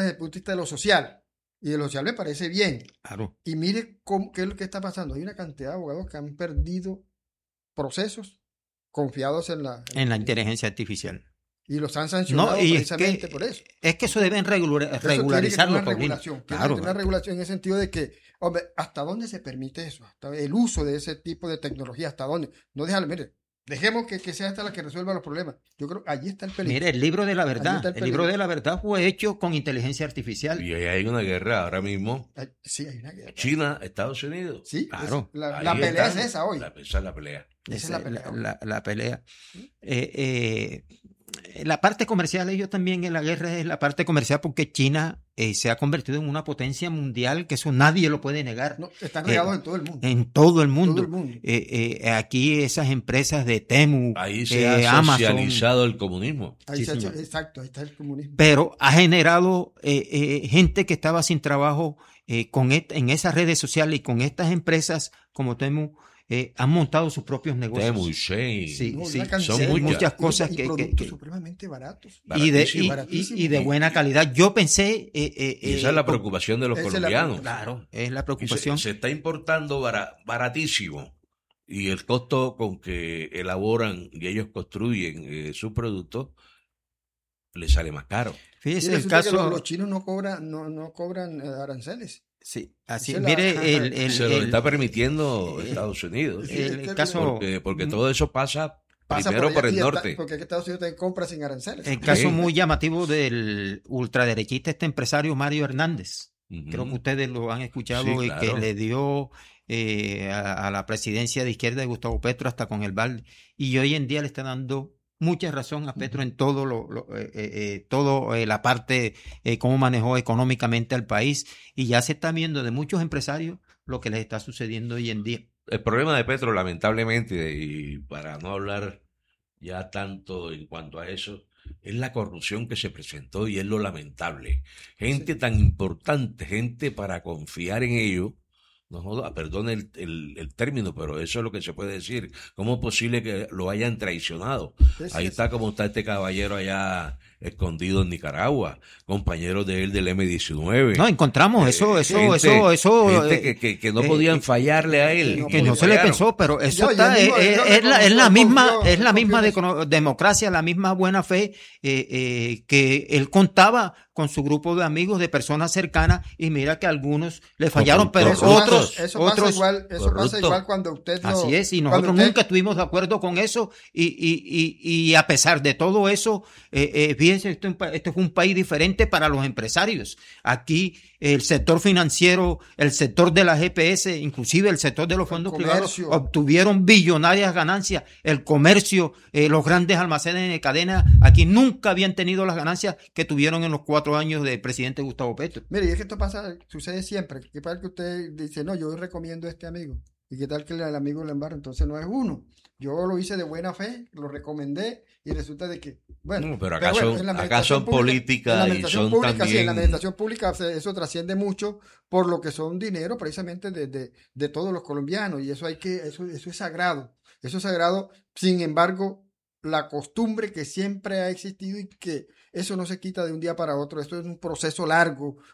desde el punto de vista de lo social. Y de lo social me parece bien. Claro. Y mire qué es lo que está pasando. Hay una cantidad de abogados que han perdido procesos confiados en la inteligencia artificial. Y los han sancionado precisamente por eso. Es que eso deben regularizarlo, Paulino. Claro, una regulación en el sentido de que, hombre, ¿hasta dónde se permite eso? Hasta el uso de ese tipo de tecnología, ¿hasta dónde? No déjalo, mire, dejemos que sea esta la que resuelva los problemas. Yo creo que allí está el peligro. Mire, el libro de la verdad fue hecho con inteligencia artificial. Y ahí hay una guerra ahora mismo. Sí, hay una guerra. China, Estados Unidos. Sí, claro. La pelea es esa hoy. Esa es la pelea. Esa es la pelea. La parte comercial, ellos también en la guerra es la parte comercial porque China se ha convertido en una potencia mundial, que eso nadie lo puede negar. No, están regados en todo el mundo. En todo el mundo. Aquí esas empresas de Temu, ahí se ha socializado Amazon, el comunismo. Exacto, ahí está el comunismo. Pero ha generado gente que estaba sin trabajo en esas redes sociales y con estas empresas como Temu. Han montado sus propios negocios. Temu, Shein. Sí, son muchas cosas y productos supremamente baratos. Y de buena calidad. Yo pensé... y esa es la preocupación de los colombianos. Claro, es la preocupación. Se está importando baratísimo. Y el costo con que elaboran y ellos construyen sus productos les sale más caro. Fíjese el caso... los chinos no cobran aranceles. Sí, así mire, se lo está permitiendo Estados Unidos. El caso, porque todo eso pasa primero por el norte. Porque Estados Unidos también compra sin aranceles. El caso muy llamativo del ultraderechista, este empresario Mario Hernández. Creo que ustedes lo han escuchado, y que le dio a la presidencia de izquierda de Gustavo Petro hasta con el balde. Y hoy en día le está dando mucha razón a Petro en todo la parte cómo manejó económicamente al país, y ya se está viendo de muchos empresarios lo que les está sucediendo hoy en día. El problema de Petro, lamentablemente, y para no hablar ya tanto en cuanto a eso, es la corrupción que se presentó y es lo lamentable. Gente tan importante, gente para confiar en ellos. No, perdone el término, pero eso es lo que se puede decir. ¿Cómo es posible que lo hayan traicionado? Ahí está como está este caballero allá escondido en Nicaragua, compañeros de él del M-19. No, encontramos gente que no podían fallarle a él. Que no se le pensó, pero eso es la misma democracia, la misma buena fe que él contaba con su grupo de amigos, de personas cercanas, y mira que algunos le fallaron, pero otros pasa igual cuando usted así es, y nosotros nunca estuvimos de acuerdo con eso, y a pesar de todo eso, fíjense, esto es un país diferente para los empresarios. Aquí el sector financiero, el sector de la GPS, inclusive el sector de los fondos privados, obtuvieron billonarias ganancias. El comercio, los grandes almacenes de cadena, aquí nunca habían tenido las ganancias que tuvieron en los 4 años del presidente Gustavo Petro. Mire, y es que esto sucede siempre. ¿Qué tal que usted dice, no, yo recomiendo a este amigo? ¿Y qué tal que el amigo le embarra? Entonces no es uno. Yo lo hice de buena fe, lo recomendé, y resulta de que, bueno... pero acá son políticas y son también... Sí, en la administración pública eso trasciende mucho por lo que son dinero precisamente de todos los colombianos, y eso es sagrado. Eso es sagrado. Sin embargo, la costumbre que siempre ha existido y que eso no se quita de un día para otro, esto es un proceso largo,